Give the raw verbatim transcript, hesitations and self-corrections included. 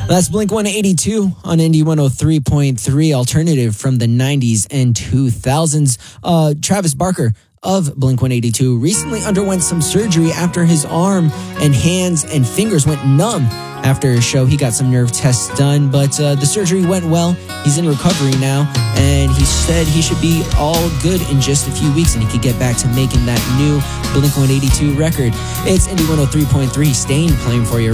That's Blink one eighty-two on Indie one oh three point three, alternative from the nineties and two thousands. Uh, Travis Barker of Blink one eighty-two recently underwent some surgery after his arm and hands and fingers went numb. After his show, he got some nerve tests done, but uh, the surgery went well. He's in recovery now, and he said he should be all good in just a few weeks, and he could get back to making that new Blink one eighty-two record. It's Indie one oh three point three, staying playing for you.